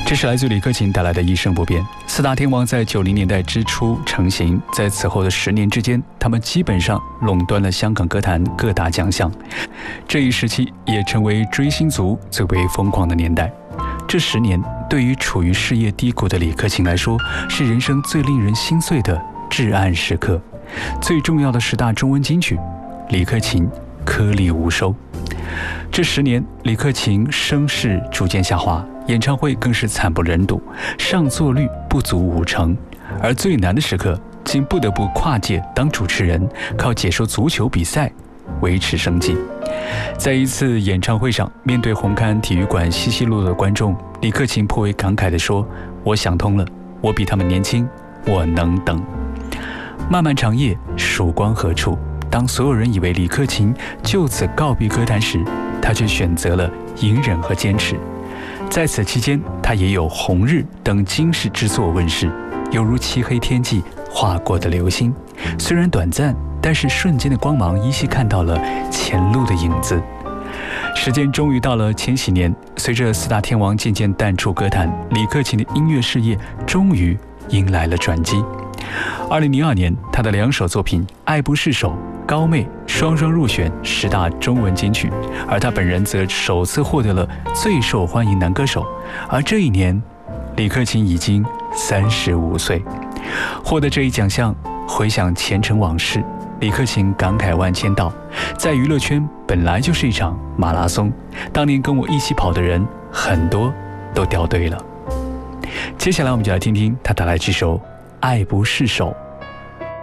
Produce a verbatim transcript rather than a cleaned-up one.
这是来自李克勤带来的一生不变。四大天王在九零年代之初成型，在此后的十年之间，他们基本上垄断了香港歌坛各大奖项。这一时期也成为追星族最为疯狂的年代。这十年对于处于事业低谷的李克勤来说，是人生最令人心碎的至暗时刻。最重要的十大中文金曲，李克勤颗粒无收。这十年，李克勤声势逐渐下滑，演唱会更是惨不忍睹，上座率不足五成。而最难的时刻，竟不得不跨界当主持人，靠解说足球比赛维持生计。在一次演唱会上，面对红磡体育馆西西路的观众，李克勤颇为感慨地说：“我想通了，我比他们年轻，我能等。”漫漫长夜，曙光何处？当所有人以为李克勤就此告别歌坛时，他却选择了隐忍和坚持。在此期间，他也有《红日》等惊世之作问世，犹如漆黑天际划过的流星，虽然短暂，但是瞬间的光芒依稀看到了前路的影子。时间终于到了千禧年，随着四大天王渐渐淡出歌坛，李克勤的音乐事业终于迎来了转机。二零零二年，他的两首作品《爱不释手》、《高妹》双双入选十大中文金曲，而他本人则首次获得了最受欢迎男歌手。而这一年，李克勤已经三十五岁，获得这一奖项，回想前尘往事，李克勤感慨万千道：“在娱乐圈本来就是一场马拉松，当年跟我一起跑的人很多都掉队了。”接下来我们就来听听他带来这首《爱不释手》。